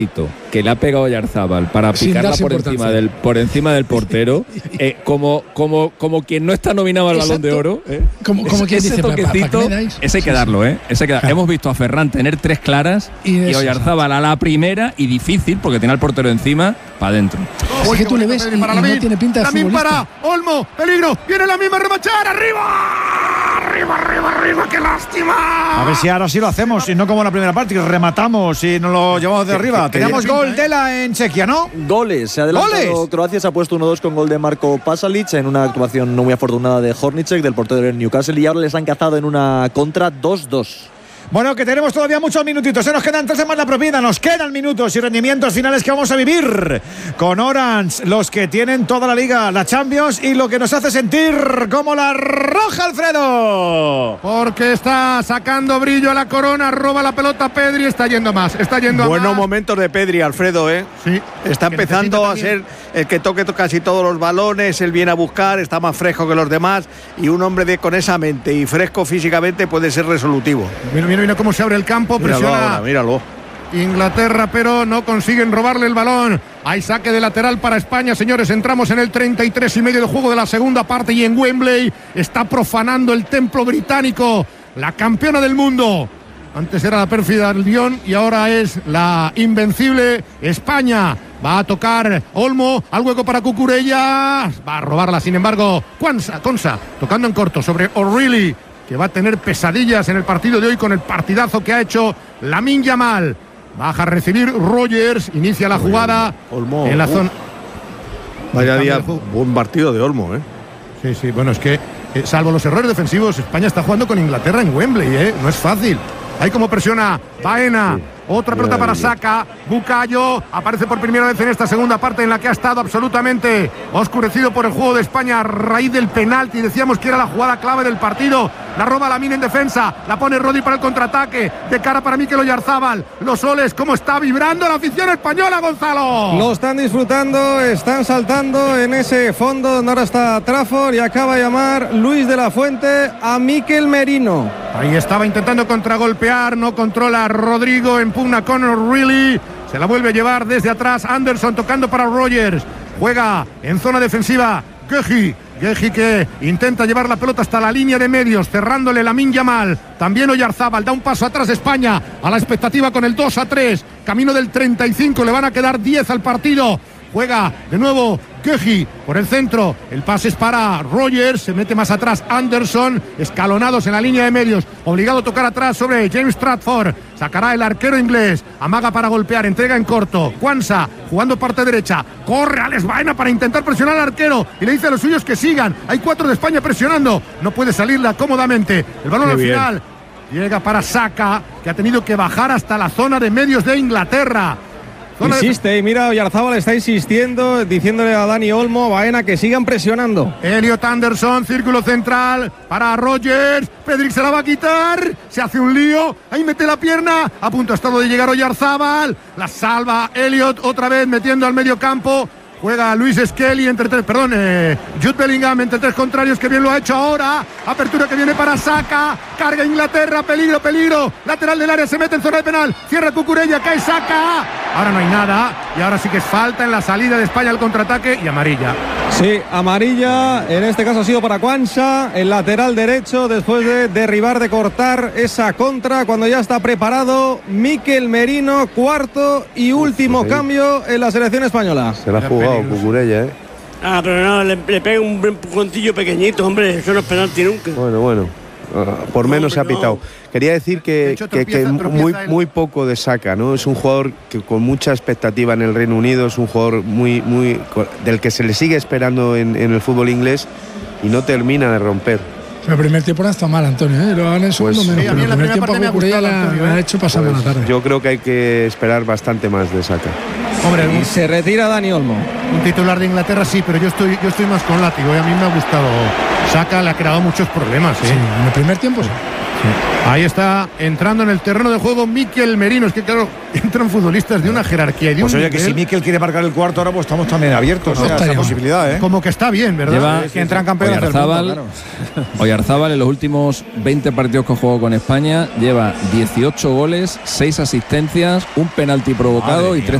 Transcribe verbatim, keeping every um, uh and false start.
que le ha pegado Oyarzábal para picarla por encima del por encima del portero, eh, como como como quien no está nominado al Balón de Oro, ¿eh? como, como quien ese dice, toquecito, ¿para, para ese hay que darlo, ¿eh? Ese hay que dar. Hemos visto a Ferran tener tres claras y, y Oyarzábal a la primera y difícil porque tiene al portero encima para adentro. Es que tú le ves y, y no tiene pinta de futbolista. Para Olmo, peligro, viene la misma remachar, arriba, arriba, arriba, arriba, qué lástima. A ver si ahora sí lo hacemos y no como en la primera parte, que rematamos y nos lo llevamos de arriba. Teníamos gol de la en Chequia, ¿no? Goles, se ha adelantado Croacia, se ha puesto uno dos con gol de Marko Pasalic en una actuación no muy afortunada de Hornicek, del portero del Newcastle, y ahora les han cazado en una contra dos dos. Bueno, que tenemos todavía muchos minutitos. Se nos quedan tres más la propiedad. Nos quedan minutos y rendimientos finales que vamos a vivir con Orange, los que tienen toda la Liga, la Champions y lo que nos hace sentir como la roja, Alfredo. Porque está sacando brillo a la corona, roba la pelota Pedri, está yendo más, está yendo Buenos más. momentos de Pedri, Alfredo, ¿eh? Sí. Está empezando a ser el que toque casi todos los balones, él viene a buscar, está más fresco que los demás y un hombre de con esa mente y fresco físicamente puede ser resolutivo. Mira, mira, mira cómo se abre el campo, míralo presiona ahora, míralo. Inglaterra, pero no consiguen robarle el balón. Hay saque de lateral para España, señores. Entramos en el treinta y tres y medio del juego de la segunda parte y en Wembley está profanando el templo británico la campeona del mundo. Antes era la pérfida Lyon y ahora es la invencible España. Va a tocar Olmo, al hueco para Cucurella. Va a robarla, sin embargo, Konsa, Konsa, tocando en corto sobre O'Reilly, que va a tener pesadillas en el partido de hoy con el partidazo que ha hecho Lamine Yamal. Baja a recibir Rogers, inicia la jugada Olmo, en la zona. Vaya día, buen partido de Olmo, ¿eh? Sí, sí, bueno, es que eh, salvo los errores defensivos, España está jugando con Inglaterra en Wembley, ¿eh? No es fácil. Ahí como presiona Baena. Sí. Otra pelota para Saka, Bucayo aparece por primera vez en esta segunda parte en la que ha estado absolutamente oscurecido por el juego de España a raíz del penalti. Decíamos que era la jugada clave del partido. La roba Lamine en defensa, la pone Rodri para el contraataque, de cara para Mikel Oyarzábal. Los soles, cómo está vibrando la afición española, Gonzalo. Lo están disfrutando, están saltando en ese fondo donde ahora está Trafford y acaba de llamar Luis de la Fuente a Mikel Merino. Ahí estaba intentando contragolpear, no controla Rodrigo, empugna con O'Reilly, se la vuelve a llevar desde atrás Anderson tocando para Rogers, juega en zona defensiva Guehi, Guehi que intenta llevar la pelota hasta la línea de medios, cerrándole Lamine Yamal, también Oyarzábal, da un paso atrás España, a la expectativa con el dos a tres, camino del treinta y cinco, le van a quedar diez al partido. Juega de nuevo Guehi por el centro, el pase es para Rogers, se mete más atrás Anderson, escalonados en la línea de medios, obligado a tocar atrás sobre James Trafford, sacará el arquero inglés, amaga para golpear, entrega en corto, Quansah jugando parte derecha, corre Alex Baena para intentar presionar al arquero y le dice a los suyos que sigan, hay cuatro de España presionando, no puede salirla cómodamente, el balón Qué al bien. final llega para Saka, que ha tenido que bajar hasta la zona de medios de Inglaterra. Insiste, y mira, Oyarzábal está insistiendo, diciéndole a Dani Olmo, Baena, que sigan presionando. Elliot Anderson, círculo central para Rogers, Pedri se la va a quitar, se hace un lío, ahí mete la pierna, a punto ha estado de llegar Oyarzábal, la salva Elliot otra vez metiendo al medio campo. Juega Luis Skelly entre tres, perdón, eh, Jude Bellingham entre tres contrarios, que bien lo ha hecho ahora. Apertura que viene para Saka, carga Inglaterra, peligro, peligro. Lateral del área, se mete en zona de penal, cierra Cucurella, cae Saka. Ahora no hay nada y ahora sí que es falta en la salida de España al contraataque y amarilla. Sí, amarilla, en este caso ha sido para Quansah, el lateral derecho, después de derribar, de cortar esa contra, cuando ya está preparado Mikel Merino, cuarto y último cambio en la selección española. Se la ha jugado Cucurella, ¿eh? Ah, pero no, le, le pega un empujoncillo pequeñito, hombre, eso no es penalti nunca. Bueno, bueno, uh, por menos no, se ha pitado. No. Quería decir que, hecho, que, tropieza, que tropieza muy, muy poco de Saka, ¿no? Es un jugador que con mucha expectativa en el Reino Unido, es un jugador muy, muy del que se le sigue esperando en, en el fútbol inglés y no termina de romper. El primer tiempo no está mal, Antonio, ¿eh? Lo hagan en el segundo pues, menos, sí, pero el primer tiempo a Cucurella la ha hecho pasar pues, buena tarde. Yo creo que hay que esperar bastante más de Saka. Hombre, y se retira Dani Olmo. Un titular de Inglaterra sí, pero yo estoy, yo estoy más con látigo y a mí me ha gustado. Saka le ha creado muchos problemas, ¿eh? Sí, en el primer tiempo sí. Ahí está entrando en el terreno de juego Mikel Merino. Es que claro, entran futbolistas de una jerarquía y de pues un oye, que si Mikel quiere marcar el cuarto ahora, pues estamos también abiertos pues a esa posibilidad, ¿eh? Como que está bien, ¿verdad? Lleva es que entran campeones del mundo, claro. Oyarzábal en los últimos veinte partidos que ha jugado con España lleva dieciocho goles, seis asistencias, un penalti provocado y tres